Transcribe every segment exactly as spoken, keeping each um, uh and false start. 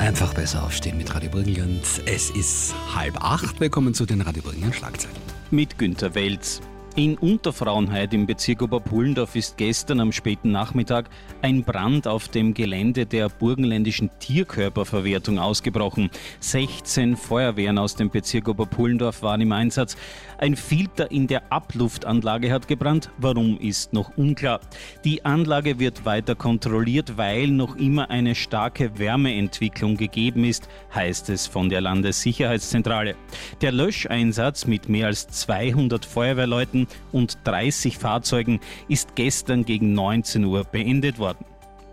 Einfach besser aufstehen mit Radio Burgenland. Es ist halb acht. Willkommen zu den Radio Burgenland Schlagzeilen. Mit Günter Welz. In Unterfrauenheit im Bezirk Oberpullendorf ist gestern am späten Nachmittag ein Brand auf dem Gelände der burgenländischen Tierkörperverwertung ausgebrochen. sechzehn Feuerwehren aus dem Bezirk Oberpullendorf waren im Einsatz. Ein Filter in der Abluftanlage hat gebrannt. Warum, ist noch unklar. Die Anlage wird weiter kontrolliert, weil noch immer eine starke Wärmeentwicklung gegeben ist, heißt es von der Landessicherheitszentrale. Der Löscheinsatz mit mehr als zweihundert Feuerwehrleuten und dreißig Fahrzeugen ist gestern gegen neunzehn Uhr beendet worden.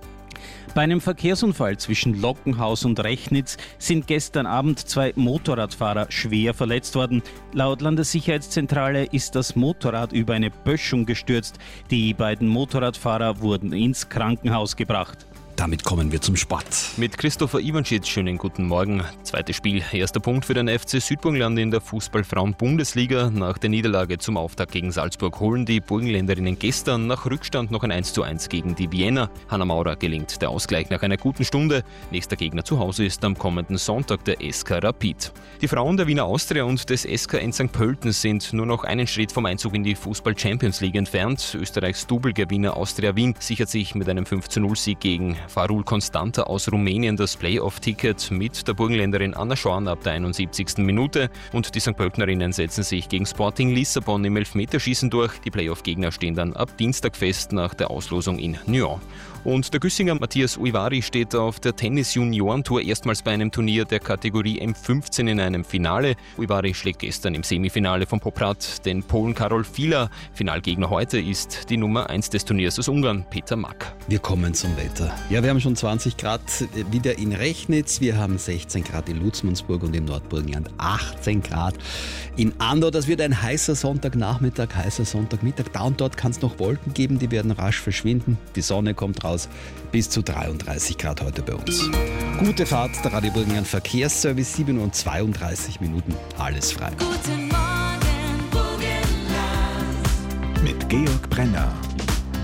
Bei einem Verkehrsunfall zwischen Lockenhaus und Rechnitz sind gestern Abend zwei Motorradfahrer schwer verletzt worden. Laut Landessicherheitszentrale ist das Motorrad über eine Böschung gestürzt. Die beiden Motorradfahrer wurden ins Krankenhaus gebracht. Damit kommen wir zum Sport. Mit Christopher Iwanschitz, schönen guten Morgen. Zweites Spiel, erster Punkt für den F C Südburgenland in der Fußballfrauen-Bundesliga. Nach der Niederlage zum Auftakt gegen Salzburg holen die Burgenländerinnen gestern nach Rückstand noch ein eins zu eins gegen die Wiener. Hanna Maurer gelingt der Ausgleich nach einer guten Stunde. Nächster Gegner zu Hause ist am kommenden Sonntag der S K Rapid. Die Frauen der Wiener Austria und des S K N Sankt Pölten sind nur noch einen Schritt vom Einzug in die Fußball-Champions League entfernt. Österreichs Double-Gewinner Austria Wien sichert sich mit einem fünf zu null Sieg gegen Farul Constanta aus Rumänien das Playoff-Ticket mit der Burgenländerin Anna Schorn ab der einundsiebzigsten Minute. Und die Sankt Pöltenerinnen setzen sich gegen Sporting Lissabon im Elfmeterschießen durch. Die Playoff-Gegner stehen dann ab Dienstag fest nach der Auslosung in Nyon. Und der Güssinger Matthias Uivari steht auf der Tennis-Juniorentour erstmals bei einem Turnier der Kategorie M fünfzehn in einem Finale. Uivari schlägt gestern im Semifinale von Poprad den Polen Karol Fila. Finalgegner heute ist die Nummer eins des Turniers aus Ungarn, Peter Mack. Wir kommen zum Wetter. Ja, wir haben schon zwanzig Grad wieder in Rechnitz. Wir haben sechzehn Grad in Lutzmannsburg und im Nordburgenland achtzehn Grad in Andau. Das wird ein heißer Sonntagnachmittag, heißer Sonntagmittag. Da und dort kann es noch Wolken geben, die werden rasch verschwinden. Die Sonne kommt raus. Bis zu dreiunddreißig Grad heute bei uns. Gute Fahrt, der Radio Burgenland Verkehrsservice, sieben Uhr zweiunddreißig Minuten, alles frei. Guten Morgen, Burgenland. Mit Georg Brenner.